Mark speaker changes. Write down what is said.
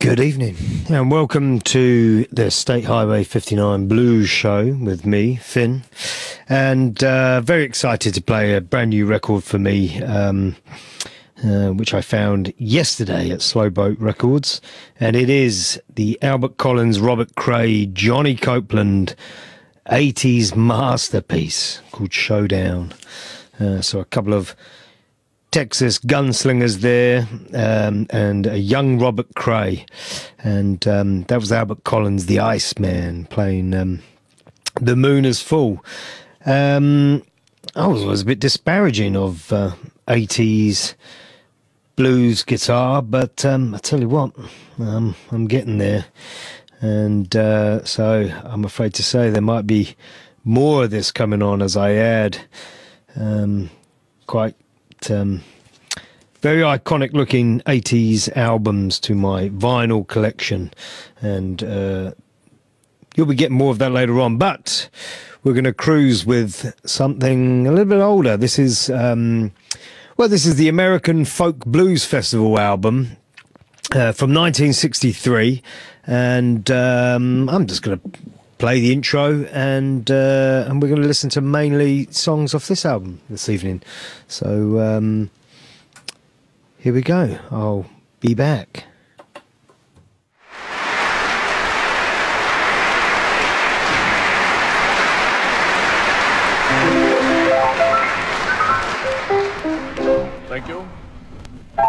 Speaker 1: Good evening and welcome to the State Highway 59 Blues Show with me, Finn, and very excited to play a brand new record for me, which I found yesterday at Slowboat Records, and it is the Albert Collins, Robert Cray, Johnny Copeland 80s masterpiece called Showdown. So a couple of Texas gunslingers there, and a young Robert Cray, and that was Albert Collins, the Iceman, playing The Moon Is Full. I was a bit disparaging of 80s blues guitar, but I tell you what, I'm getting there, and so I'm afraid to say there might be more of this coming on as I add quite very iconic looking 80s albums to my vinyl collection, and you'll be getting more of that later on, but we're going to cruise with something a little bit older. This is this is the American Folk Blues Festival album from 1963, and I'm just going to play the intro, and we're going to listen to mainly songs off this album this evening. So here we go. I'll be back.